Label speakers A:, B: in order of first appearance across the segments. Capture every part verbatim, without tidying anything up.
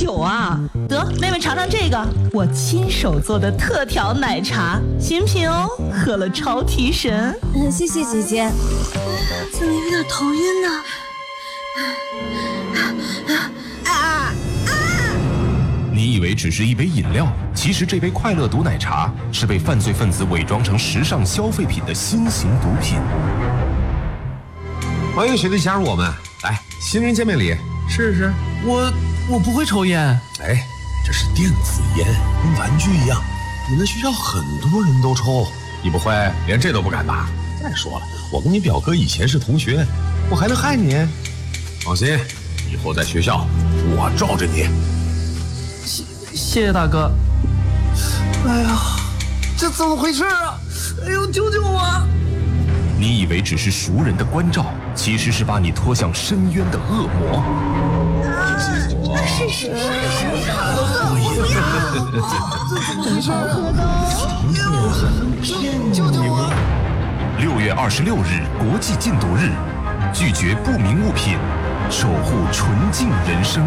A: 酒啊！得，妹妹尝尝这个，我亲手做的特调奶茶，新品哦，喝了超提神。
B: 嗯，谢谢姐姐。
C: 怎么有点头晕呢？啊啊！
D: 你以为只是一杯饮料，其实这杯快乐毒奶茶是被犯罪分子伪装成时尚消费品的新型毒品。
E: 欢迎学弟加入我们，来，新人见面礼，试试。
F: 我我不会抽烟。
E: 哎，这是电子烟，跟玩具一样，你们学校很多人都抽，你不会连这都不敢吧？再说了，我跟你表哥以前是同学，我还能害你？放心，以后在学校我罩着你。
F: 谢谢谢大哥。哎呀，这怎么回事啊？哎呦，救救我！
D: 你以为只是熟人的关照，其实是把你拖向深渊的恶魔。
C: 是是是是，不要！
F: 怎么喝的？救救我！
D: 六月二十六日，国际禁毒日，拒绝不明物品，守护纯净人生。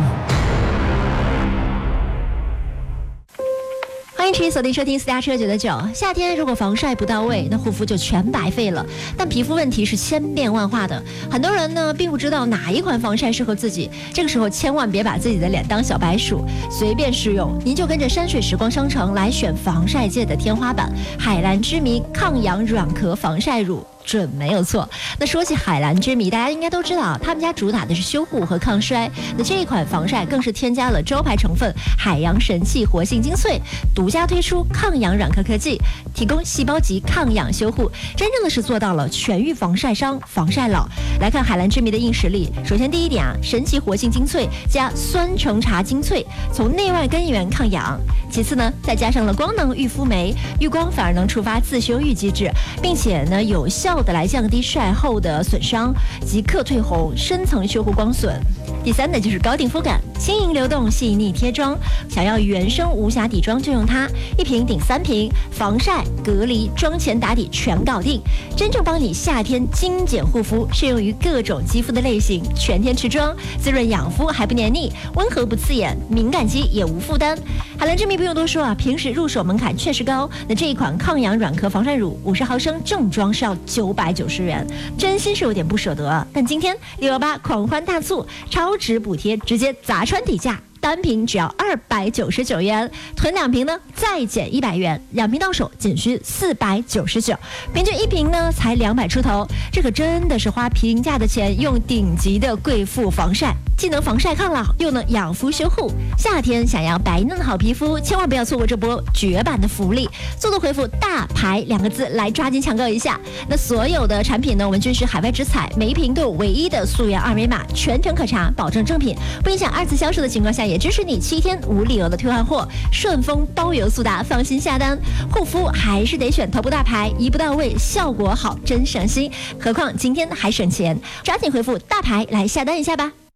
B: 欢迎持续锁定收听私家车九九九。夏天如果防晒不到位，那护肤就全白费了。但皮肤问题是千变万化的，很多人呢并不知道哪一款防晒适合自己。这个时候千万别把自己的脸当小白鼠，随便试用。您就跟着山水时光商城来选防晒界的天花板——海蓝之谜抗氧软壳防晒乳。准没有错。那说起海蓝之谜，大家应该都知道，他们家主打的是修护和抗衰。那这一款防晒更是添加了招牌成分海洋神器活性精粹，独家推出抗氧软壳科技，提供细胞级抗氧修护，真正的是做到了全域防晒伤、防晒老。来看海蓝之谜的硬实力，首先第一点啊，神奇活性精粹加酸橙茶精粹，从内外根源抗氧。其次呢，再加上了光能御肤酶，遇光反而能触发自修愈机制，并且呢有效的来降低晒后的损伤，即刻退红，深层修护光损。第三呢，就是高定肤感，轻盈流动，细腻贴妆。想要原生无瑕底妆就用它，一瓶顶三瓶，防晒、隔离、妆前打底全搞定，真正帮你夏天精简护肤，适用于各种肌肤的类型，全天持妆，滋润养肤还不黏腻，温和不刺眼，敏感肌也无负担。海蓝之谜不用多说啊，平时入手门槛确实高。那这一款抗氧软壳防晒乳五十毫升正装是要九百九十元，真心是有点不舍得。但今天六幺八狂欢大促，超值补贴直接砸穿底价，单瓶只要二百九十九元，囤两瓶呢再减一百元，两瓶到手仅需四百九十九，平均一瓶呢才两百出头，这可真的是花平价的钱用顶级的贵妇防晒，既能防晒抗老，又能养肤修护。夏天想要白嫩好皮肤，千万不要错过这波绝版的福利，速度回复大牌两个字来抓紧抢购一下。那所有的产品呢，我们均是海外直采，每一瓶都有唯一的溯源二维码，全程可查，保证正品，不影响二次销售的情况下，也支持你七天无理由的退换货，顺丰包邮速达，放心下单。护肤还是得选头部大牌，一步到位，效果好，真省心。何况今天还省钱，抓紧回复大牌来下单一下吧。